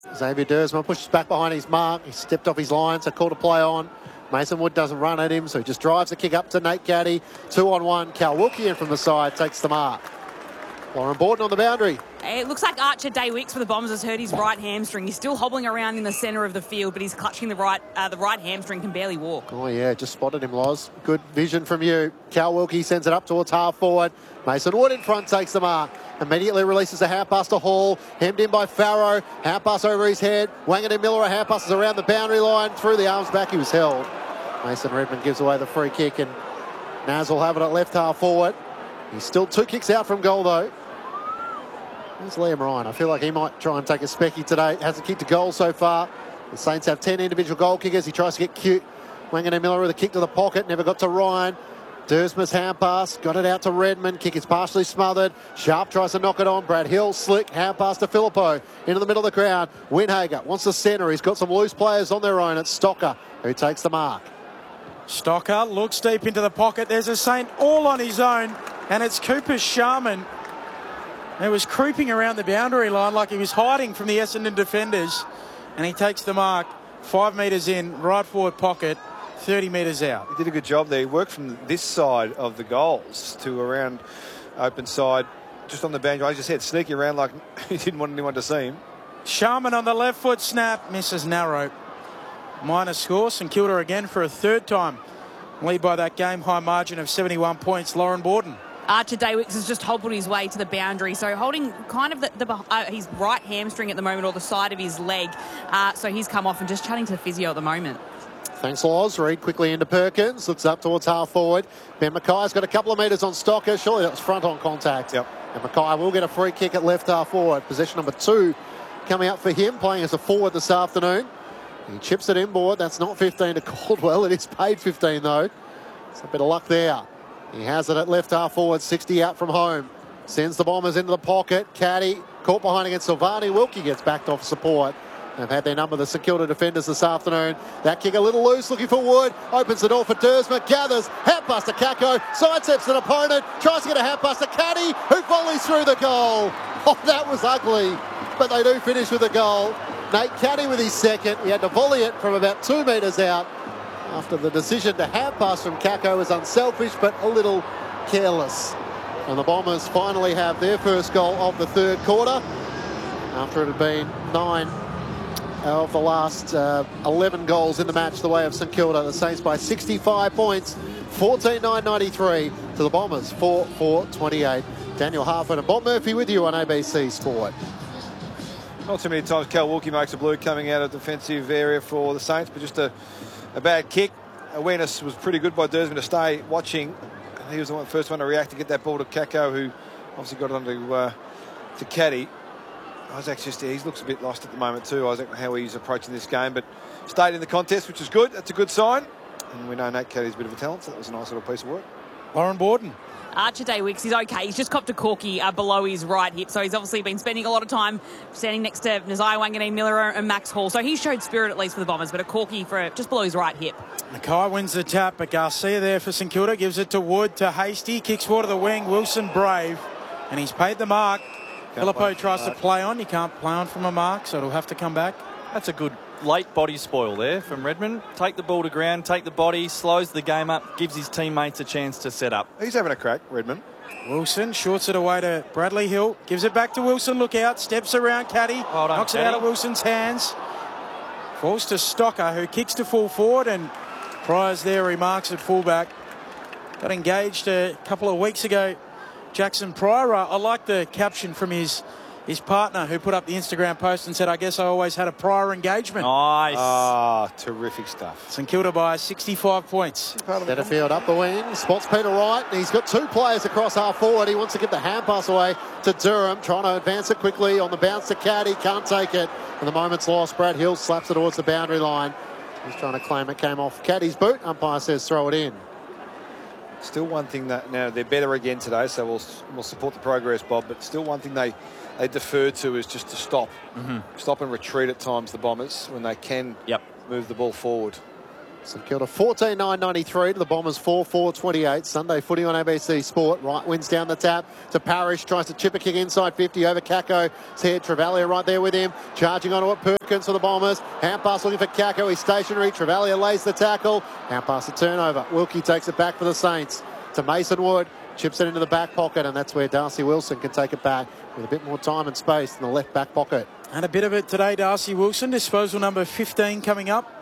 Xavier Duursma pushes back behind his mark. He stepped off his line, so call to play on. Mason Wood doesn't run at him, so he just drives the kick up to Nate Caddy. 2-on-1. Cal Wilkie in from the side takes the mark. Lauren Borden on the boundary. It looks like Archer Day-Wicks for the Bombers has hurt his right hamstring. He's still hobbling around in the centre of the field, but he's clutching the right hamstring, can barely walk. Oh, yeah, just spotted him, Loz. Good vision from you. Cal Wilkie sends it up towards half forward. Mason Wood in front takes the mark. Immediately releases a hand pass to Hall. Hemmed in by Farrow. Hand pass over his head. Wangan and Miller, a hand passes around the boundary line. Through the arms back, he was held. Mason Redmond gives away the free kick, and Naz will have it at left half forward. He's still 2 kicks out from goal, though. There's Liam Ryan. I feel like he might try and take a specky today. Hasn't kicked a goal so far. The Saints have 10 individual goal kickers. He tries to get cute. Wangan and Miller with a kick to the pocket. Never got to Ryan. Duursma's hand pass. Got it out to Redmond. Kick is partially smothered. Sharp tries to knock it on. Brad Hill, slick. Hand pass to Filippo. Into the middle of the crowd. Winhager wants the centre. He's got some loose players on their own. It's Stocker who takes the mark. Stocker looks deep into the pocket. There's a Saint all on his own. And it's Cooper Sharman. He was creeping around the boundary line like he was hiding from the Essendon defenders. And he takes the mark 5 metres in, right forward pocket, 30 metres out. He did a good job there. He worked from this side of the goals to around open side, just on the boundary. I just said sneaky around like he didn't want anyone to see him. Sharman on the left foot snap, misses narrow. Minor score, St Kilda again for a 3rd time. Lead by that game high margin of 71 points, Lauren Borden. Archer Day-Wicks has just hobbled his way to the boundary, so holding kind of his right hamstring at the moment, or the side of his leg. So he's come off and just chatting to the physio at the moment. Thanks, Loz. Reid quickly into Perkins. Looks up towards half forward. Ben Mackay's got a couple of metres on Stocker. Surely that was front on contact. Yep. And Mackay will get a free kick at left half forward. Position number 2 coming up for him, playing as a forward this afternoon. He chips it inboard. That's not 15 to Caldwell. It is paid 15 though. It's a bit of luck there. He has it at left half forward, 60 out from home. Sends the Bombers into the pocket. Caddy caught behind against Silvani. Wilkie gets backed off support. They've had their number, the St Kilda defenders, this afternoon. That kick a little loose, looking for Wood. Opens the door for Duursma, gathers, hand pass to Kako, sidesteps an opponent, tries to get a hand pass to Caddy, who volleys through the goal. Oh, that was ugly, but they do finish with a goal. Nate Caddy with his second. He had to volley it from about 2 metres out, after the decision to hand pass from Kako was unselfish but a little careless. And the Bombers finally have their first goal of the 3rd quarter, after it had been 9 of the last 11 goals in the match the way of St Kilda. The Saints by 65 points, 14-9-93 to the Bombers, 4-4-28. Daniel Harford and Bob Murphy with you on ABC Sport. Not too many times Cal Wilkie makes a blue coming out of defensive area for the Saints, but just a bad kick. Awareness was pretty good by Duursma to stay watching. He was the first one to react to get that ball to Kako, who obviously got it onto to Caddy. Isaac's he looks a bit lost at the moment too, Isaac, how he's approaching this game, but stayed in the contest, which is good. That's a good sign. And we know Nate Caddy's a bit of a talent, so that was a nice little piece of work. Lauren Borden. Archer Day-Wicks is okay. He's just copped a corky below his right hip, so he's obviously been spending a lot of time standing next to Nazai Wanganeen Miller and Max Hall. So he showed spirit at least for the Bombers, but a corky for just below his right hip. Mackay wins the tap, but Garcia there for St Kilda gives it to Wood, to Hasty, kicks forward to the wing, Wilson brave, and he's paid the mark. Filippo tries to play on. You can't play on from a mark, so it'll have to come back. That's a good late body spoil there from Redmond. Take the ball to ground, take the body, slows the game up, gives his teammates a chance to set up. He's having a crack, Redmond. Wilson shorts it away to Bradley Hill, gives it back to Wilson, look out, steps around Caddy, knocks it out of Wilson's hands. Falls to Stocker, who kicks to full forward, and Pryor's there, remarks at fullback. Got engaged a couple of weeks ago, Jackson Pryor. I like the caption from his partner, who put up the Instagram post and said, I guess I always had a prior engagement. Nice. Ah, terrific stuff. St Kilda by 65 points. Setterfield up the wing, spots Peter Wright. He's got 2 players across half forward. He wants to give the hand pass away to Durham, trying to advance it quickly on the bounce to Caddy, can't take it. And the moment's lost. Brad Hill slaps it towards the boundary line. He's trying to claim it came off Caddy's boot. Umpire says throw it in. Still one thing that now they're better again today, so we'll support the progress, Bob. But still one thing they defer to is just to stop and retreat at times, the Bombers, when they can move the ball forward. St Kilda 14-9-93 to the Bombers 4-4-28. Sunday footy on ABC Sport. Right wins down the tap to Parrish. Tries to chip a kick inside 50 over Kako. It's here. Travalia right there with him. Charging onto it. Perkins for the Bombers. Hand pass looking for Kako. He's stationary. Travalia lays the tackle. Hand pass a turnover. Wilkie takes it back for the Saints. To Mason Wood. Chips it into the back pocket, and that's where Darcy Wilson can take it back with a bit more time and space in the left back pocket. And a bit of it today, Darcy Wilson. Disposal number 15 coming up.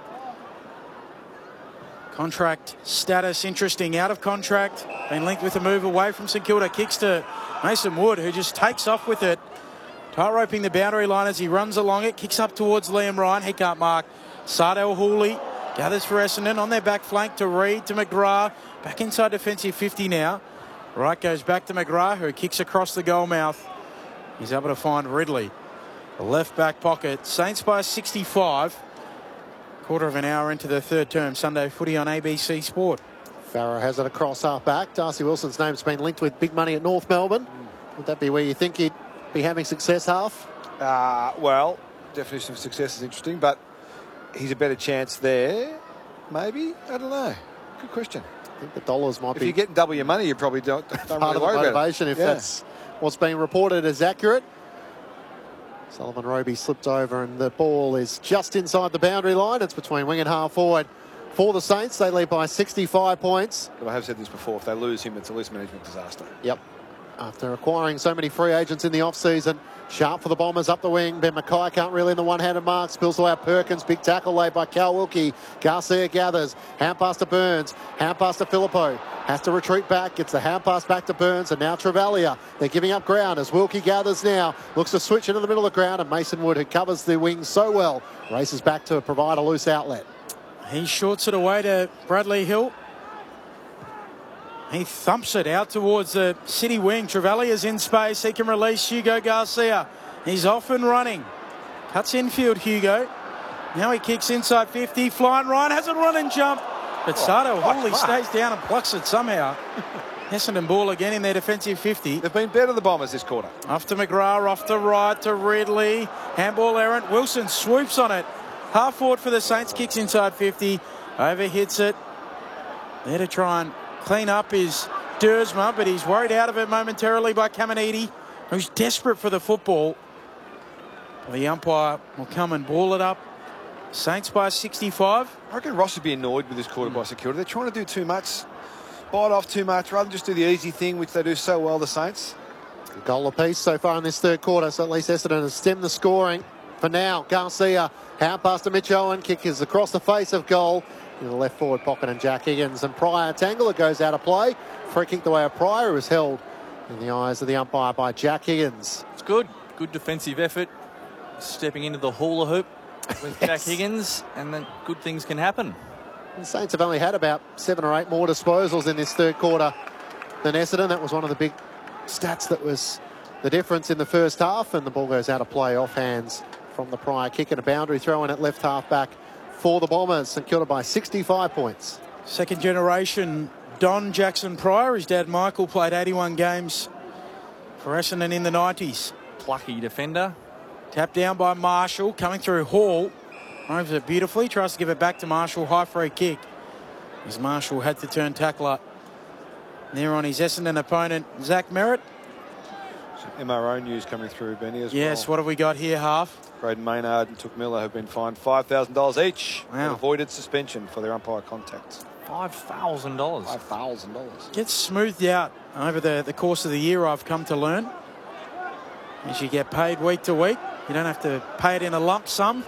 Contract status interesting. Out of contract. Been linked with a move away from St Kilda. Kicks to Mason Wood, who just takes off with it. Tight roping the boundary line as he runs along it. Kicks up towards Liam Ryan. He can't mark. Sardell Hooley gathers for Essendon on their back flank to Reid, to McGrath. Back inside defensive 50 now. Right goes back to McGrath, who kicks across the goal mouth. He's able to find Ridley. The left back pocket. Saints by 65. Quarter of an hour into the third term. Sunday footy on ABC Sport. Farrow has it across half back. Darcy Wilson's name's been linked with big money at North Melbourne. Would that be where you think he'd be having success, Half? Well, definitely some success is interesting, but he's a better chance there. Maybe? I don't know. Good question. I think the dollars might If be you're getting double your money, you probably don't part really of the worry about it. motivation if that's what's being reported as accurate. Sullivan Roby slipped over and the ball is just inside the boundary line. It's between wing and half forward for the Saints. They lead by 65 points. But I have said this before, if they lose him, it's a list management disaster. Yep. After acquiring so many free agents in the off-season, sharp for the Bombers up the wing. Ben Mackay can't reel in the one-handed mark. Spills away at Perkins. Big tackle laid by Cal Wilkie. Garcia gathers. Hand pass to Burns. Hand pass to Filippo. Has to retreat back. Gets the hand pass back to Burns. And now Travalia. They're giving up ground as Wilkie gathers now. Looks to switch into the middle of the ground. And Mason Wood, who covers the wings so well, races back to provide a loose outlet. He shorts it away to Bradley Hill. He thumps it out towards the city wing. Travalia's in space. He can release Hugo Garcia. He's off and running. Cuts infield, Hugo. Now he kicks inside 50. Flying Ryan has a run and jump. But Sardell Hooley stays down and plucks it somehow. Essendon ball again in their defensive 50. They've been better, the Bombers, this quarter. Off to McGrath, off to right to Ridley. Handball errant. Wilson swoops on it. Half forward for the Saints. Kicks inside 50. Over hits it. There to try and clean up is Dersma, but he's worried out of it momentarily by Caminiti, who's desperate for the football. The umpire will come and ball it up. Saints by 65. I reckon Ross would be annoyed with this quarter by St Kilda. They're trying to do too much, bite off too much, rather than just do the easy thing, which they do so well, the Saints. A goal apiece so far in this third quarter, so at least Essendon has stemmed the scoring. For now, Garcia, hand pass to Mitch Owen, kick is across the face of goal. In the left forward pocket and Jack Higgins and Pryor tangle. It goes out of play. Free kick the way of Pryor, was held in the eyes of the umpire by Jack Higgins. It's good. Good defensive effort. Stepping into the hula hoop with Jack Higgins, and then good things can happen. The Saints have only had about 7 or 8 more disposals in this third quarter than Essendon. That was one of the big stats that was the difference in the first half, and the ball goes out of play off hands from the Pryor kick and a boundary throw in at left half back for the Bombers. St Kilda by 65 points. Second generation Don Jackson Pryor. His dad Michael played 81 games for Essendon in the 90s. Plucky defender. Tapped down by Marshall, coming through Hall. Moves it beautifully, tries to give it back to Marshall. High free kick. As Marshall had to turn tackler. There on his Essendon opponent, Zach Merritt. Some MRO news coming through, Benny, as well. Yes, what have we got here, Half? Braden Maynard and Took Miller have been fined $5,000 each. Wow. And avoided suspension for their umpire contacts. $5,000. $5,000. Gets smoothed out over the course of the year, I've come to learn. As you get paid week to week, you don't have to pay it in a lump sum.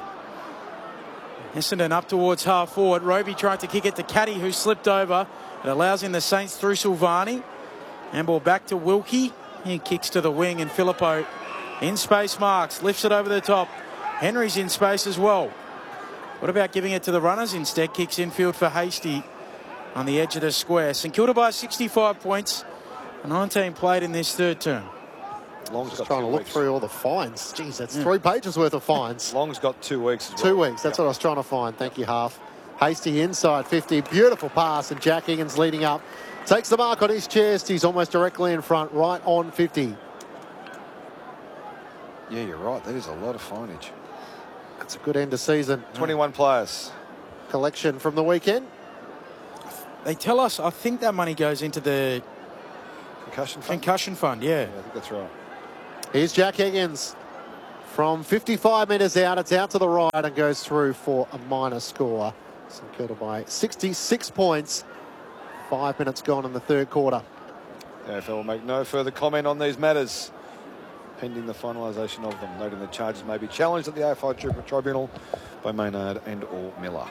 Essendon up towards half forward. Roby tried to kick it to Caddy, who slipped over. It allows in the Saints through Silvani. Handball back to Wilkie. He kicks to the wing, and Filippo in space marks, lifts it over the top. Henry's in space as well. What about giving it to the runners instead? Kicks infield for Hasty on the edge of the square. St Kilda by 65 points. 19 played in this third term. Long's got Trying to 2 look weeks. through all the fines. Jeez, that's 3 pages worth of fines. Long's got 2 weeks as 2 well. weeks, that's what I was trying to find. Thank you, Half. Hasty inside 50, beautiful pass, and Jack Higgins leading up. Takes the mark on his chest. He's almost directly in front, right on 50. Yeah, you're right. That is a lot of fineage. That's a good end of season. 21 players. collection from the weekend. They tell us, I think that money goes into the concussion fund. Yeah, I think that's right. Here's Jack Higgins from 55 metres out. It's out to the right and goes through for a minor score. St Kilda by 66 points. 5 minutes gone in the third quarter. The AFL will make no further comment on these matters pending the finalisation of them, noting the charges may be challenged at the AFL Tribunal by Maynard and or Miller.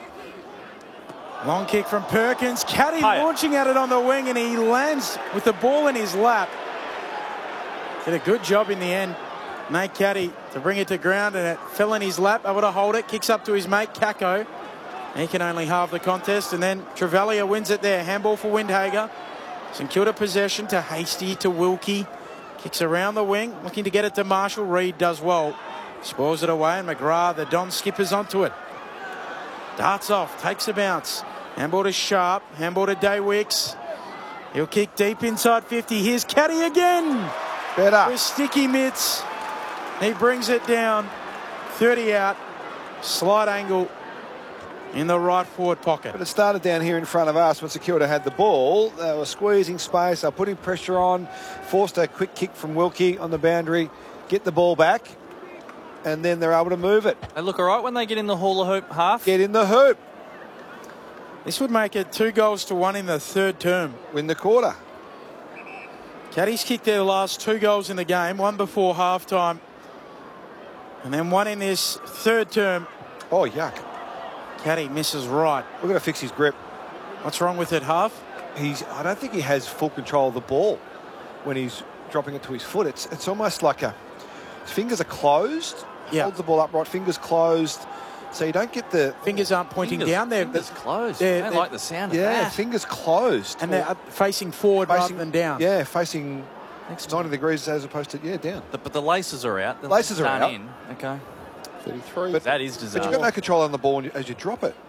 Long kick from Perkins. Caddy launching at it on the wing, and he lands with the ball in his lap. Did a good job in the end, Nate Caddy, to bring it to ground, and it fell in his lap, able to hold it. Kicks up to his mate, Kako. He can only halve the contest, and then Trevelyan wins it there. Handball for Windhager. St Kilda possession to Hasty, to Wilkie. Kicks around the wing, looking to get it to Marshall. Reid does well. Spoils it away, and McGrath, the Don skippers onto it. Darts off, takes a bounce. Handball to Sharp, handball to Daywicks. He'll kick deep inside 50. Here's Caddy again. Better. With sticky mitts. He brings it down. 30 out. Slight angle in the right forward pocket. But it started down here in front of us when St Kilda had the ball. They were squeezing space. They were putting pressure on. Forced a quick kick from Wilkie on the boundary. Get the ball back. And then they're able to move it. They look all right when they get in the hula hoop half. Get in the hoop. This would make it 2-1 in the third term. Win the quarter. Caddy's kicked their last 2 goals in the game, one before halftime, and then one in this third term. Oh, yuck. Caddy misses right. We're going to fix his grip. What's wrong with it, Half? I don't think he has full control of the ball when he's dropping it to his foot. It's almost like his fingers are closed. Yeah. Holds the ball upright, fingers closed. So you don't get the... Fingers aren't pointing down there. Fingers closed. I don't like the sound of that. Fingers closed. And they're facing forward rather than down. Yeah, facing 90 degrees as opposed to, down. But the laces are out. The laces are out. In. Okay. 33. But that is disaster. But you've got no control on the ball as you drop it.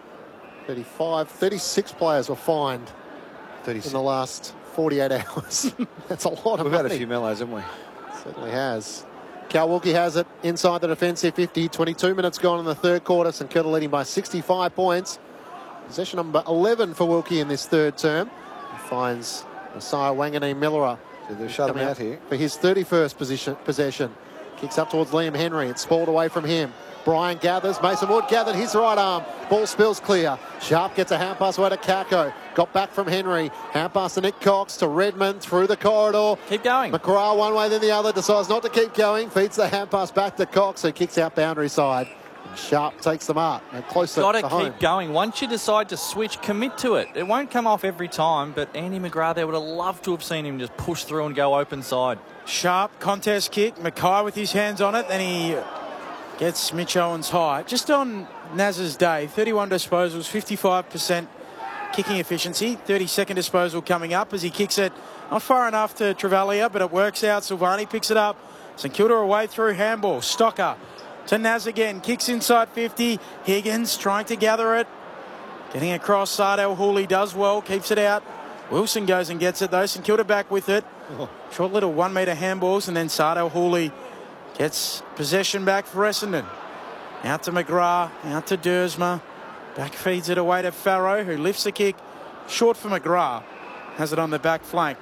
35. 36 players were fined 36. in the last 48 hours. That's a lot of We've money. had a few mellows, haven't we? Certainly has. Cal Wilkie has it inside the defensive 50. 22 minutes gone in the third quarter. St Kilda leading by 65 points. Possession number 11 for Wilkie in this third term. He finds Messiah Wanganeen Millera. So they've shut him out here. For his 31st possession. Kicks up towards Liam Henry. It's spoiled away from him. Brian gathers. Mason Wood gathered his right arm. Ball spills clear. Sharp gets a hand pass away to Kako. Got back from Henry. Hand pass to Nick Cox to Redmond through the corridor. Keep going. McGrath one way then the other. Decides not to keep going. Feeds the hand pass back to Cox, who kicks out boundary side. And Sharp takes them up and closer Got to to home. keep going. Once you decide to switch, commit to it. It won't come off every time, but Andy McGrath, they would have loved to have seen him just push through and go open side. Sharp contest kick. Mackay with his hands on it. Then he gets Mitch Owens high. Just on Naz's day, 31 disposals, 55% kicking efficiency. 32nd disposal coming up as he kicks it not far enough to Trevelyan, but it works out. Silvani picks it up. St Kilda away through handball. Stocker to Naz again. Kicks inside 50. Higgins trying to gather it. Getting across. Sardell Hooley does well. Keeps it out. Wilson goes and gets it though. St Kilda back with it. Short little 1 metre handballs, and then Sardell Hooley gets possession back for Essendon. Out to McGrath, out to Dersma. Back feeds it away to Farrow, who lifts the kick. Short for McGrath. Has it on the back flank.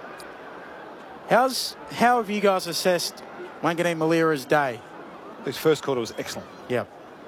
How have you guys assessed Wanganeen Malira's day? His first quarter was excellent. Yeah.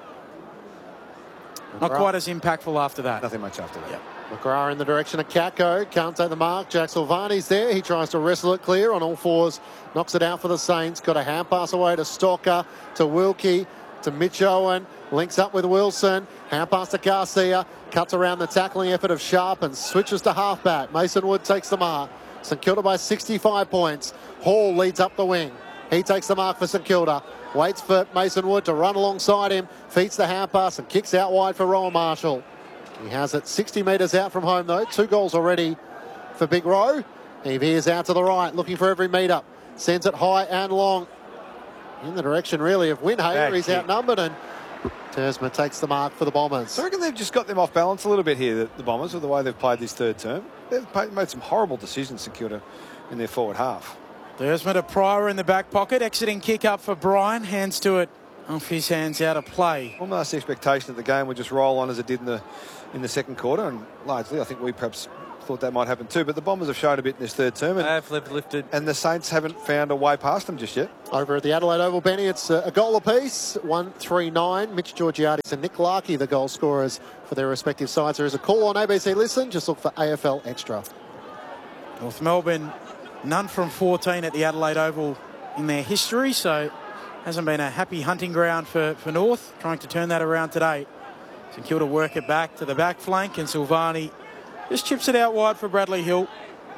Not quite as impactful after that. Nothing much after that. Yep. McGrath in the direction of Kako. Can't take the mark. Jack Silvani's there. He tries to wrestle it clear on all fours. Knocks it out for the Saints. Got a hand pass away to Stocker, to Wilkie, to Mitch Owen. Links up with Wilson. Hand pass to Garcia. Cuts around the tackling effort of Sharp and switches to halfback. Mason Wood takes the mark. St Kilda by 65 points. Hall leads up the wing. He takes the mark for St Kilda. Waits for Mason Wood to run alongside him. Feeds the hand pass and kicks out wide for Rowan Marshall. He has it 60 metres out from home, though. 2 goals already for Big Rowe. He veers out to the right, looking for every metre. Sends it high and long. In the direction, really, of Windhager. He's outnumbered, and Dersma takes the mark for the Bombers. So I reckon they've just got them off balance a little bit here, the Bombers, with the way they've played this third term. They've made some horrible decisions, St Kilda, in their forward half. Dersma to Pryor in the back pocket. Exiting kick up for Bryan. Hands to it off his hands, out of play. Almost the expectation that the game would just roll on as it did in the second quarter, and largely I think we perhaps thought that might happen too, but the Bombers have shown a bit in this third term, and, Have lifted. and the Saints haven't found a way past them just yet. Over at the Adelaide Oval, Benny, it's a goal apiece, 1-3-9. Mitch Georgiades and Nick Larkey, the goal scorers for their respective sides. There is a call on ABC Listen. Just look for AFL Extra. North Melbourne, none from 14 at the Adelaide Oval in their history, so hasn't been a happy hunting ground for North. Trying to turn that around today. St Kilda work it back to the back flank, and Silvani just chips it out wide for Bradley Hill.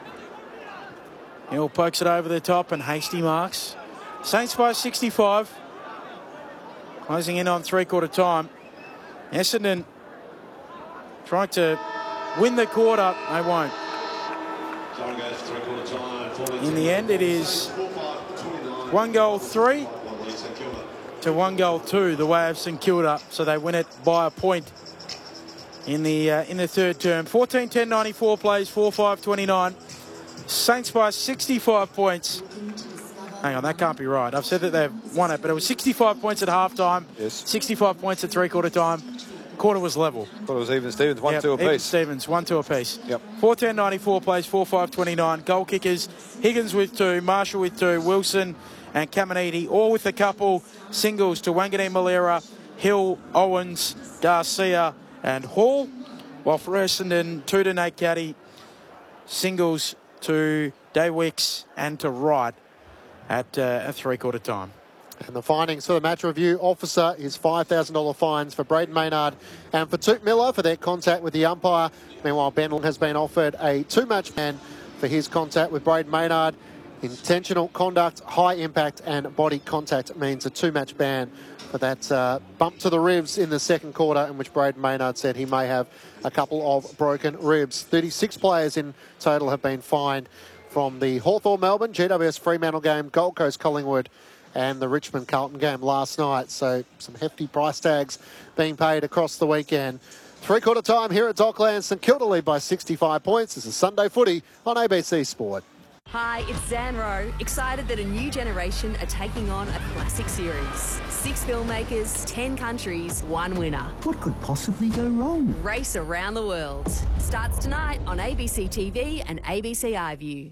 Hill pokes it over the top, and Hasty marks. Saints by 65. Closing in on three-quarter time. Essendon trying to win the quarter. They won't. In the end, it is 1-3 to 1-2 the way of St Kilda, so they win it by a point in the third term. 14-10-94 plays 4-5-29. Saints by 65 points. Hang on, that can't be right. I've said that they've won it, but it was 65 points at half-time, Yes. 65 points at three-quarter time. Quarter was level. Thought it was even Stevens, 1-2 Even apiece. Stevens, 1-2 apiece. Yep. 4-10-94 plays 4-5-29. Goal kickers, Higgins with 2, Marshall with 2, Wilson and Caminiti, all with a couple. Singles to Wanganeen Malera, Hill, Owens, Garcia and Hall. While for Essendon, 2 to Nate Caddy, singles to Dave Wicks and to Wright at three-quarter time. And the findings for the match review officer is $5,000 fines for Braden Maynard and for Toot Miller for their contact with the umpire. Meanwhile, Ben has been offered a 2-match ban for his contact with Braden Maynard. Intentional conduct, high impact and body contact means a 2-match ban for that bump to the ribs in the second quarter, in which Braden Maynard said he may have a couple of broken ribs. 36 players in total have been fined from the Hawthorn Melbourne, GWS Fremantle game, Gold Coast Collingwood and the Richmond Carlton game last night. So some hefty price tags being paid across the weekend. Three-quarter time here at Docklands. St Kilda lead by 65 points. This is Sunday Footy on ABC Sport. Hi, it's Zan Rowe, excited that a new generation are taking on a classic series. 6 filmmakers, 10 countries, 1 winner. What could possibly go wrong? Race around the world. Starts tonight on ABC TV and ABC iView.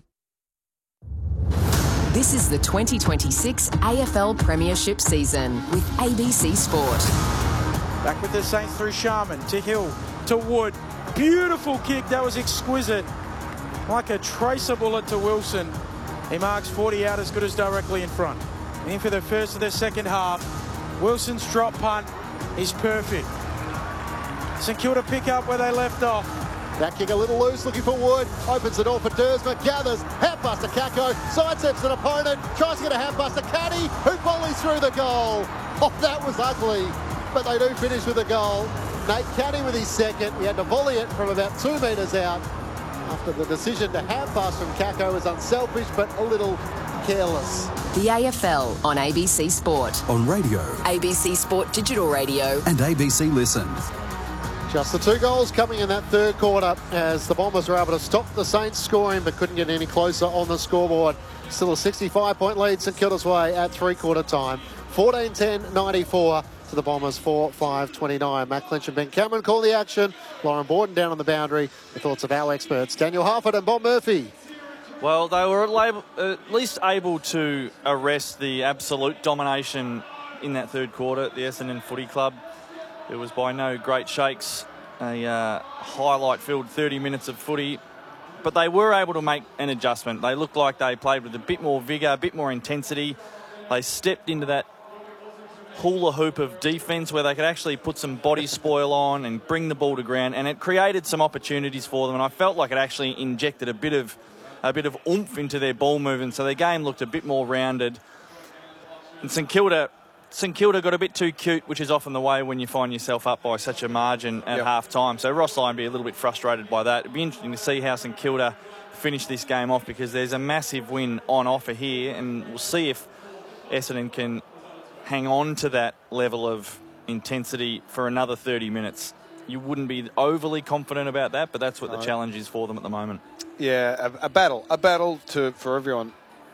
This is the 2026 AFL Premiership season with ABC Sport. Back with the Saints through Sharman to Hill to Wood. Beautiful kick, that was exquisite. Like a tracer bullet to Wilson. He marks 40 out as good as directly in front. In for the first of the second half. Wilson's drop punt is perfect. St Kilda pick up where they left off. That kick a little loose, looking for Wood. Opens the door for Dersma, gathers, handbuster Kako, sidesteps an opponent, tries to get a handbuster Caddy, who volleys through the goal. Oh, that was ugly, but they do finish with a goal. Nate Caddy with his second. He had to volley it from about 2 metres out after the decision to handpass from Kako was unselfish, but a little careless. The AFL on ABC Sport. On radio ABC Sport Digital Radio. and ABC Listen. Just the 2 goals coming in that third quarter as the Bombers were able to stop the Saints scoring but couldn't get any closer on the scoreboard. Still a 65-point lead St Kilda's way at three-quarter time. 14-10-94 to the Bombers, 4-5-29. Matt Clinch and Ben Cameron call the action. Lauren Borden down on the boundary. The thoughts of our experts, Daniel Harford and Bob Murphy. Well, they were at least able to arrest the absolute domination in that third quarter at the Essendon Footy Club. It was by no great shakes a highlight-filled 30 minutes of footy, but they were able to make an adjustment. They looked like they played with a bit more vigour, a bit more intensity. They stepped into that hula hoop of defence where they could actually put some body spoil on and bring the ball to ground, and it created some opportunities for them, and I felt like it actually injected a bit of oomph into their ball movement, so their game looked a bit more rounded. And St Kilda got a bit too cute, which is often the way when you find yourself up by such a margin at half-time. So Ross Lyon be a little bit frustrated by that. It'd be interesting to see how St Kilda finish this game off, because there's a massive win on offer here, and we'll see if Essendon can hang on to that level of intensity for another 30 minutes. You wouldn't be overly confident about that, but that's what the challenge is for them at the moment. Yeah, a battle for everyone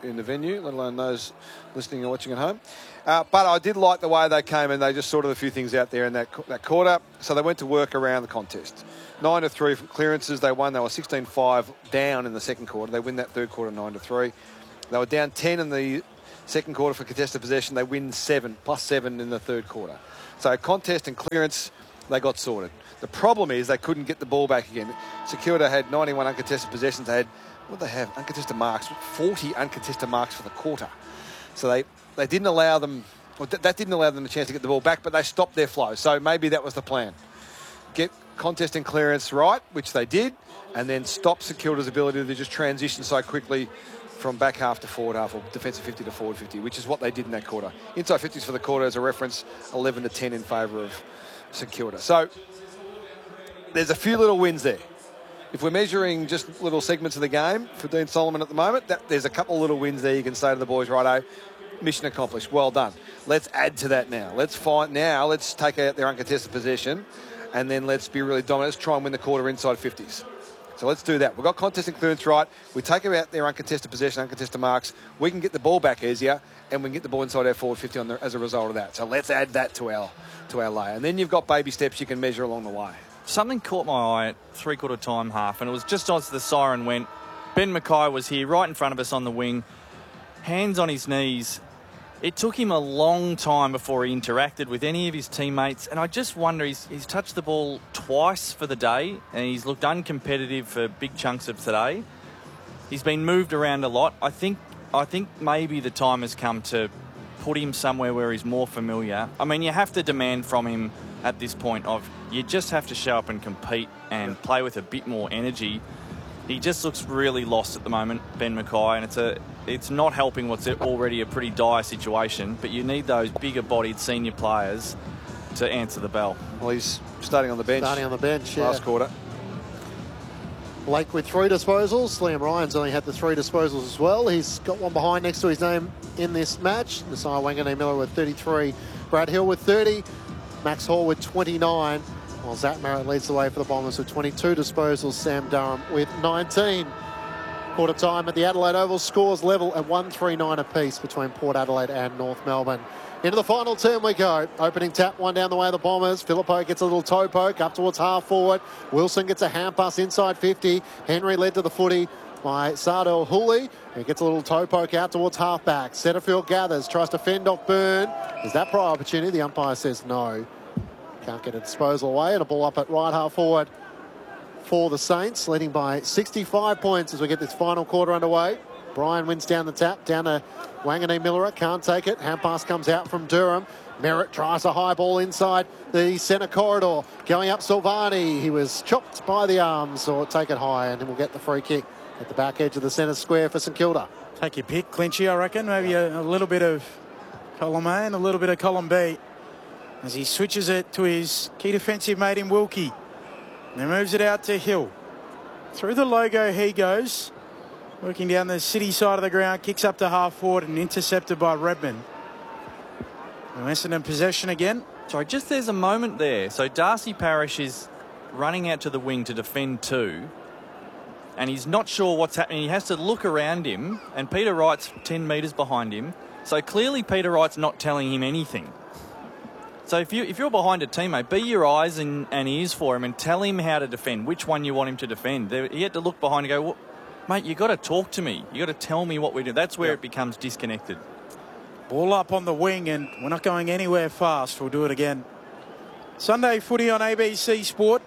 in the venue, let alone those listening and watching at home. But I did like the way they came and they just sorted a few things out there in that quarter. So they went to work around the contest. 9-3 from clearances. They won. They were 16-5 down in the second quarter. They win that third quarter 9-3. They were down 10 in the second quarter for contested possession. They win +7 in the third quarter. So contest and clearance, they got sorted. The problem is they couldn't get the ball back again. Security had 91 uncontested possessions. They had, what did they have? Uncontested marks, 40 uncontested marks for the quarter. So they didn't allow them, well, that didn't allow them a chance to get the ball back, but they stopped their flow. So maybe that was the plan. Get contest and clearance right, which they did, and then stop Security's ability to just transition so quickly from back half to forward half, or defensive 50 to forward 50, which is what they did in that quarter. Inside 50s for the quarter as a reference, 11-10 in favour of Security. So there's a few little wins there. If we're measuring just little segments of the game for Dean Solomon at the moment, there's a couple of little wins there you can say to the boys, righto, mission accomplished, well done. Let's add to that now. Let's take out their uncontested possession, and then let's be really dominant. Let's try and win the quarter inside 50s. So let's do that. We've got contest and clearance right. We take out their uncontested possession, uncontested marks. We can get the ball back easier, and we can get the ball inside our forward 50 as a result of that. So let's add that to our lay. And then you've got baby steps you can measure along the way. Something caught my eye at three-quarter time half, and it was just as the siren went. Ben Mackay was here right in front of us on the wing, hands on his knees. It took him a long time before he interacted with any of his teammates, and I just wonder, he's touched the ball twice for the day, and he's looked uncompetitive for big chunks of today. He's been moved around a lot. I think maybe the time has come to put him somewhere where he's more familiar. I mean, you have to demand from him at this point of you just have to show up and compete and play with a bit more energy. He just looks really lost at the moment, Ben Mackay, and it's not helping what's already a pretty dire situation, but you need those bigger-bodied senior players to answer the bell. Well, he's starting on the bench. Last quarter. Blake with 3 disposals. Liam Ryan's only had the 3 disposals as well. He's got one behind next to his name in this match. Nasiah Wanganeen-Miller with 33. Brad Hill with 30. Max Hall with 29. While Zach Merritt leads the way for the Bombers with 22 disposals. Sam Durham with 19. Quarter time at the Adelaide Oval. Scores level at 1-3-9 apiece between Port Adelaide and North Melbourne. Into the final turn we go. Opening tap, one down the way of the Bombers. Phillippo gets a little toe poke up towards half forward. Wilson gets a hand pass inside 50. Henry led to the footy by Sardell Hooley. He gets a little toe poke out towards half back. Setterfield gathers, tries to fend off Byrne. Is that prior opportunity? The umpire says no. Can't get a disposal away, and a ball up at right half forward for the Saints, leading by 65 points as we get this final quarter underway. Bryan wins down the tap, down to Wanganeen-Miller, can't take it. Hand pass comes out from Durham. Merritt tries a high ball inside the centre corridor. Going up Silvani, he was chopped by the arms, or take it high, and we'll get the free kick at the back edge of the centre square for St Kilda. Take your pick, Clinchy, I reckon. Maybe a little bit of column A and a little bit of column B, as he switches it to his key defensive mate in Wilkie. And then moves it out to Hill. Through the logo he goes, working down the city side of the ground, kicks up to half forward and intercepted by Redmond. And Essendon possession again. Sorry, just there's a moment there. So Darcy Parish is running out to the wing to defend 2, and he's not sure what's happening. He has to look around him, and Peter Wright's 10 metres behind him. So clearly Peter Wright's not telling him anything. So if you're behind a teammate, be your eyes and ears for him and tell him how to defend, which one you want him to defend. He had to look behind and go, well, mate, you got to talk to me. You got to tell me what we do. That's where it becomes disconnected. Ball up on the wing, and we're not going anywhere fast. We'll do it again. Sunday footy on ABC Sport.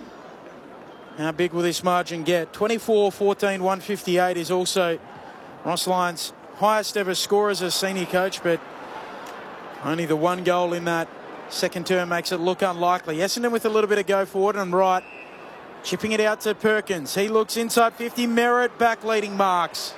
How big will this margin get? 24-14, 158 is also Ross Lyon's highest ever score as a senior coach, but only the 1 goal in that second term makes it look unlikely. Essendon with a little bit of go forward, and Wright chipping it out to Perkins. He looks inside 50. Merritt back leading marks.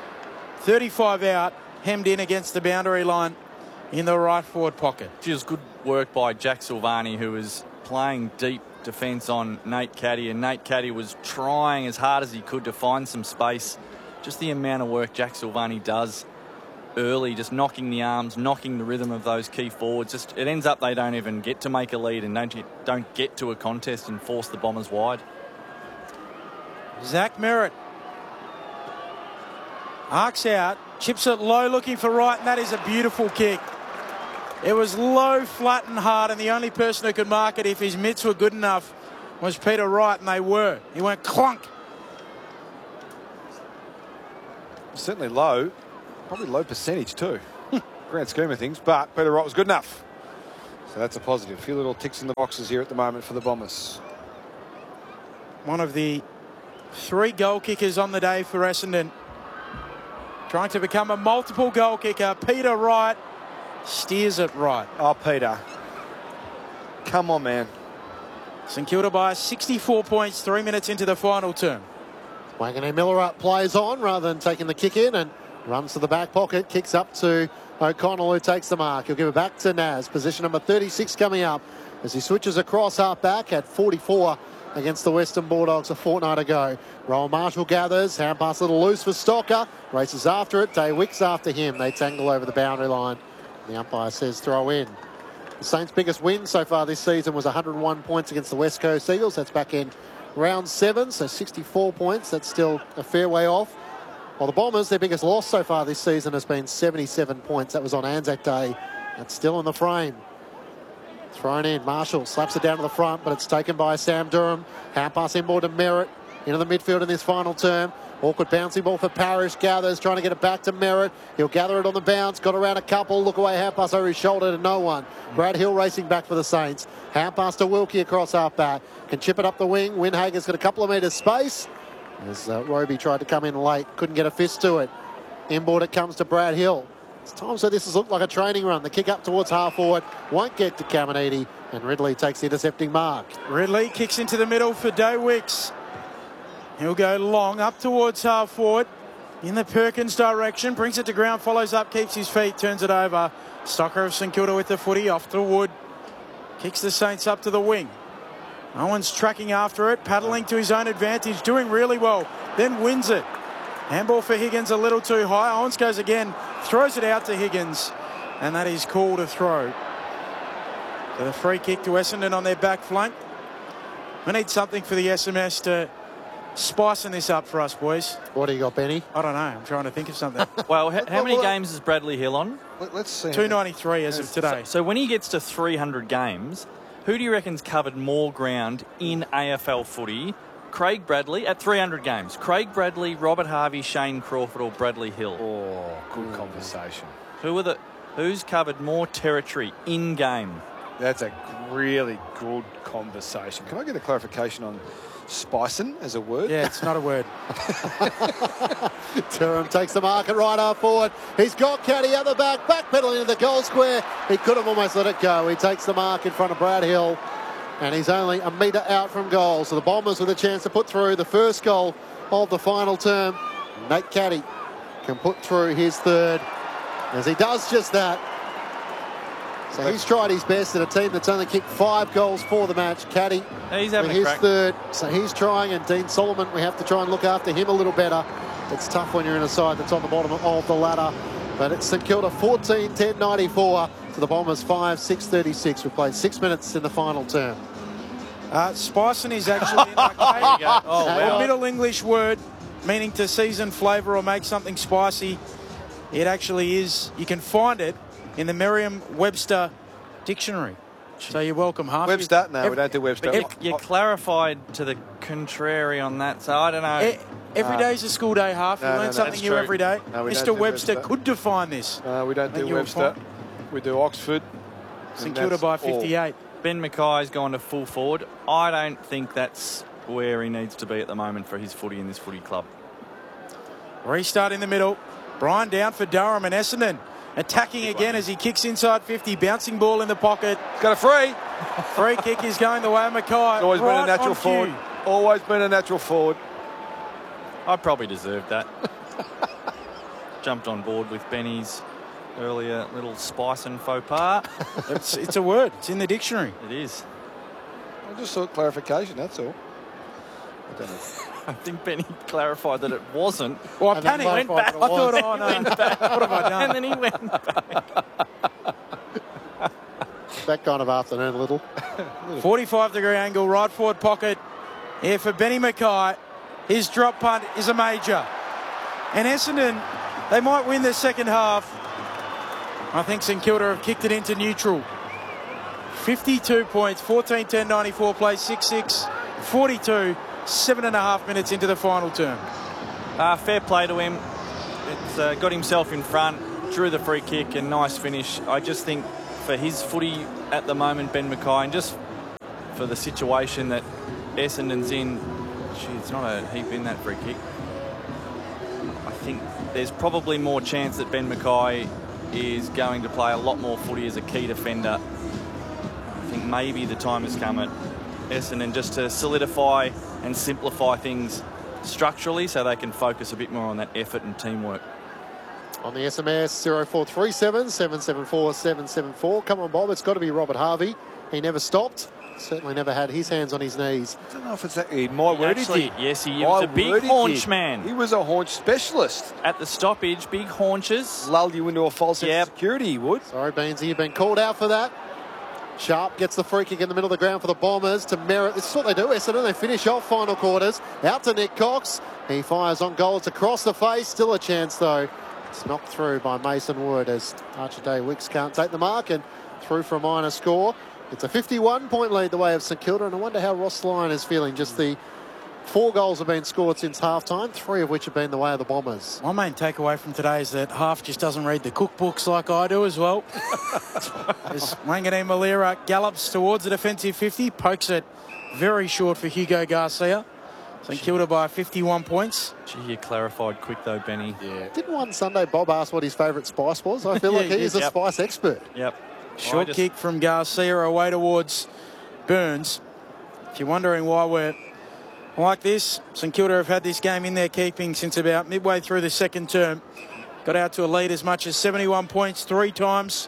35 out, hemmed in against the boundary line in the right forward pocket. It was good work by Jack Silvani, who was playing deep defence on Nate Caddy, and Nate Caddy was trying as hard as he could to find some space. Just the amount of work Jack Silvani does early, just knocking the arms, knocking the rhythm of those key forwards. Just it ends up they don't even get to make a lead and don't get to a contest and force the Bombers wide. Zach Merritt Arcs out, chips it low looking for Wright, and that is a beautiful kick. It was low, flat and hard, and the only person who could mark it if his mitts were good enough was Peter Wright, and they were. He went clunk. Certainly low. Probably low percentage too. Grand scheme of things, but Peter Wright was good enough. So that's a positive. A few little ticks in the boxes here at the moment for the Bombers. One of the 3 goal kickers on the day for Essendon. Trying to become a multiple goal kicker. Peter Wright steers it right. Oh, Peter. Come on, man. St Kilda by 64 points, 3 minutes into the final term. Wanganeen-Miller plays on rather than taking the kick in and runs to the back pocket, kicks up to O'Connell, who takes the mark. He'll give it back to Naz. Position number 36 coming up as he switches across half back at 44 against the Western Bulldogs a fortnight ago. Rowan Marshall gathers, hand pass a little loose for Stocker, races after it, Day Wicks after him. They tangle over the boundary line. The umpire says throw in. The Saints' biggest win so far this season was 101 points against the West Coast Eagles. That's back in round 7, so 64 points. That's still a fair way off. While the Bombers, their biggest loss so far this season has been 77 points. That was on Anzac Day. That's still in the frame. Thrown in. Marshall slaps it down to the front, but it's taken by Sam Durham. Hand pass inboard to Merritt. Into the midfield in this final term. Awkward bouncing ball for Parrish. Gathers, trying to get it back to Merritt. He'll gather it on the bounce. Got around a couple. Look away. Hand pass over his shoulder to no one. Brad Hill racing back for the Saints. Hand pass to Wilkie across half back. Can chip it up the wing. Windhager's got a couple of metres space. As Roby tried to come in late. Couldn't get a fist to it. Inboard it comes to Brad Hill. It's times where this has looked like a training run. The kick up towards half forward won't get to Caminiti, and Ridley takes the intercepting mark. Ridley kicks into the middle for Day Wicks. He'll go long up towards half forward in the Perkins direction. Brings it to ground, follows up, keeps his feet, turns it over. Stocker of St Kilda with the footy off to Wood. Kicks the Saints up to the wing. Owen's tracking after it, paddling to his own advantage, doing really well, then wins it. Handball for Higgins a little too high. Owens goes again, throws it out to Higgins, and that is called a throw. So the free kick to Essendon on their back flank. We need something for the SMS to spicing this up for us, boys. What do you got, Benny? I don't know. I'm trying to think of something. Well, how many games is Bradley Hill on? Let's see. 293 as of today. So when he gets to 300 games, who do you reckon's covered more ground in AFL footy? Craig Bradley at 300 games. Craig Bradley, Robert Harvey, Shane Crawford or Bradley Hill? Oh, good conversation. Who's covered more territory in game? That's a really good conversation. Can I get a clarification on spicing as a word? Yeah, it's not a word. Durham takes the mark at right half forward. He's got Caddy at the back, backpedaling into the goal square. He could have almost let it go. He takes the mark in front of Brad Hill, and he's only a metre out from goal. So the Bombers with a chance to put through the first goal of the final term. Nate Caddy can put through his third, as he does just that. So he's tried his best at a team that's only kicked 5 goals for the match. Caddy he's having his a crack. third. So he's trying, and Dean Solomon, we have to try and look after him a little better. It's tough when you're in a side that's on the bottom of the ladder. But it's St Kilda 14, 10-94 to the Bombers 5, 6-36. We played 6 minutes in the final term. Spicing is actually a Middle English word meaning to season flavour or make something spicy. It actually is. You can find it in the Merriam-Webster dictionary. So you're welcome, Harvey. Webster? No, we don't do Webster. You clarified to the contrary on that, so I don't know. Every day's a school day, Half. You learn something new every day. No, Mr. Webster could define this. We don't do Webster. We do Oxford. St Kilda by 58. Ben Mackay's gone to full forward. I don't think that's where he needs to be at the moment for his footy in this footy club. Restart in the middle. Brian down for Durham, and Essendon attacking again as he kicks inside 50. Bouncing ball in the pocket. He's got a free. Free kick is going the way of Mackay. It's always been a natural forward. Always been a natural forward. I probably deserved that. Jumped on board with Benny's earlier little spice and faux pas. It's a word. It's in the dictionary. It is. I just sought clarification, that's all. I don't know. I think Benny clarified that it wasn't. Well, I panicked. Went back. I thought, oh no, what have I done? And then he went back. That kind of afternoon, a little. 45-degree angle, right forward pocket. Here for Benny Mackay. His drop punt is a major. And Essendon They might win the second half. I think St Kilda have kicked it into neutral. 52 points, 14-10-94 play, 6-6, 42, 7.5 minutes into the final term. Fair play to him. It's got himself in front, drew the free kick and nice finish. I just think for his footy at the moment, Ben Mackay, and just for the situation that Essendon's in, it's not a heap in that free kick. I think there's probably more chance that Ben Mackay is going to play a lot more footy as a key defender. I think maybe the time has come at Essendon just to solidify and simplify things structurally so they can focus a bit more on that effort and teamwork. On the SMS, 0437 774 774. Come on, Bob, it's got to be Robert Harvey. He never stopped. Certainly never had his hands on his knees. I don't know if it's that. My word, he did. Yes, he was a big haunch man. He was a haunch specialist. At the stoppage, big haunches. Lulled you into a false sense of security, he would. Sorry, Beansy, you've been called out for that. Sharp gets the free kick in the middle of the ground for the Bombers to merit. This is what they do, Essendon. They finish off final quarters. Out to Nick Cox. He fires on goal. It's across the face. Still a chance, though. It's knocked through by Mason Wood as Archer Day Wicks can't take the mark and through for a minor score. It's a 51-point lead the way of St Kilda, and I wonder how Ross Lyon is feeling. Just the 4 goals have been scored since half-time, 3 of which have been the way of the Bombers. My main takeaway from today is that Half just doesn't read the cookbooks like I do as well. As Wanganeen Malira gallops towards the defensive 50, pokes it very short for Hugo Garcia. St Kilda by 51 points. Gee, you clarified quick though, Benny. Yeah. Didn't one Sunday Bob ask what his favourite spice was? I feel like he is a spice expert. Yep. Short kick from Garcia away towards Burns. If you're wondering why we're like this, St Kilda have had this game in their keeping since about midway through the second term. Got out to a lead as much as 71 points 3 times.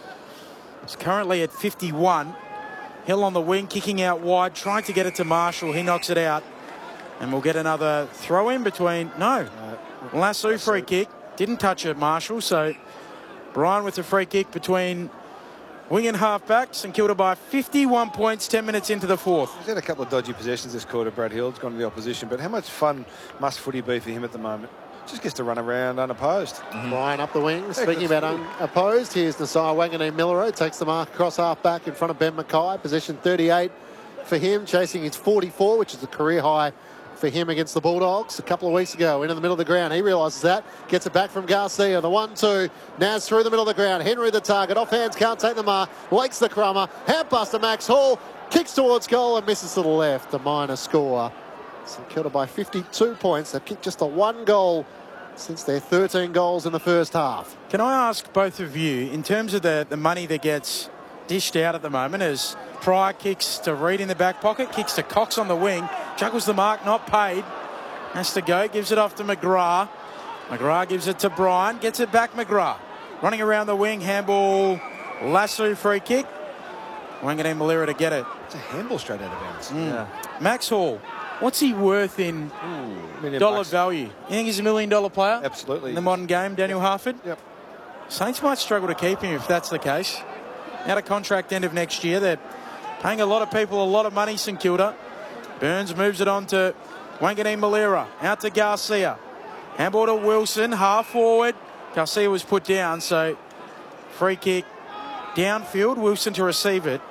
It's currently at 51. Hill on the wing, kicking out wide, trying to get it to Marshall. He knocks it out. And we'll get another throw in between. No. Lasso free kick. Didn't touch it, Marshall. So Brian with the free kick between wing and half back. St Kilda by 51 points, 10 minutes into the fourth. He's had a couple of dodgy possessions this quarter, Brad Hill. It's gone to the opposition. But how much fun must footy be for him at the moment? Just gets to run around unopposed. Brian up the wing. Speaking about unopposed, here's Nasai Wanganeen Millero. Takes the mark across half back in front of Ben Mackay. Position 38 for him, chasing his 44, which is a career high for him against the Bulldogs a couple of weeks ago. Into the middle of the ground. He realises that. Gets it back from Garcia. The 1-2. Naz through the middle of the ground. Henry the target. Off hands. Can't take the mark. Lakes the crummer. Hand pass to Max Hall. Kicks towards goal and misses to the left. A minor score. St Kilda by 52 points. They've kicked just a 1 goal since their 13 goals in the first half. Can I ask both of you, in terms of the money that gets dished out at the moment, as Pryor kicks to Reid in the back pocket, kicks to Cox on the wing, juggles the mark, not paid, has to go, gives it off to McGrath. McGrath gives it to Brian, gets it back McGrath. Running around the wing, handball, Lasso free kick. Wanganeen Malira to get it. It's a handball straight out of bounds. Yeah. Max Hall, what's he worth in dollar value? You think he's $1 million player? Absolutely. In the modern game, Daniel Harford? Yep. Saints might struggle to keep him if that's the case. Out of contract end of next year. They're paying a lot of people a lot of money, St Kilda. Burns moves it on to Wanganeen Malira. Out to Garcia. Handball to Wilson. Half forward. Garcia was put down, so free kick downfield. Wilson to receive it.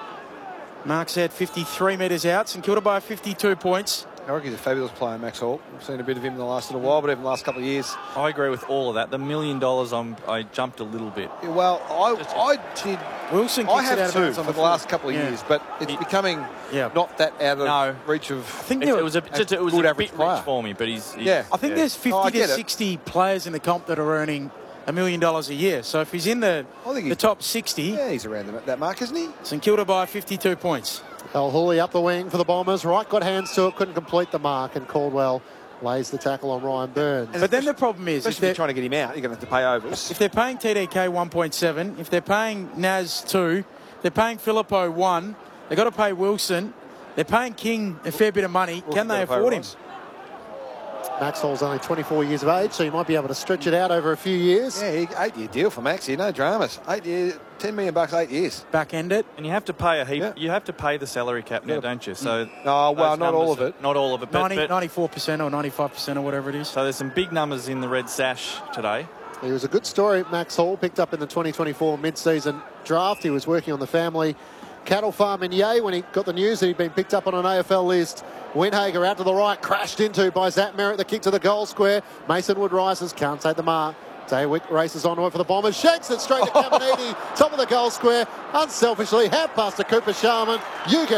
Marks out 53 metres out. St Kilda by 52 points. I reckon he's a fabulous player, Max Hall. I've seen a bit of him in the last little while, but even the last couple of years. I agree with all of that. The $1 million, I jumped a little bit. Yeah, well, I did. Wilson I kicks it out have of bounds too on for the last couple of years, but it's becoming not that out of reach of. I think it was a bit rich for me, but he's I think there's 50 to 60 players in the comp that are earning $1 million a year. So if he's in the top 60, yeah, he's around that mark, isn't he? St Kilda by 52 points. El Hooley up the wing for the Bombers. Wright got hands to it, couldn't complete the mark, and Caldwell lays the tackle on Ryan Burns. But then the problem is, if they're trying to get him out, you're going to have to pay overs. If they're paying TDK 1.7, if they're paying Naz 2, they're paying Filippo 1, they've got to pay Wilson, they're paying King a fair bit of money. Can they afford him? Max Hall's only 24 years of age, so you might be able to stretch it out over a few years. Yeah, 8-year deal for Max here, no dramas. 8 years, $10 million, 8 years. Back end it. And you have to pay a heap. Yeah. You have to pay the salary cap now, don't you? So Oh, well, those not all numbers of it. Not all of it. But, 94% or 95% or whatever it is. so there's some big numbers in the red sash today. He was a good story, Max Hall, picked up in the 2024 mid-season draft. He was working on the family cattle farm in Yea when he got the news that he'd been picked up on an AFL list. Windhager out to the right, crashed into by Zach Merritt, the kick to the goal square. Mason Wood rises, can't take the mark. Daywick races onto it for the Bombers, shakes it straight to Caminiti, top of the goal square, unselfishly, half past to Cooper Sharman. You get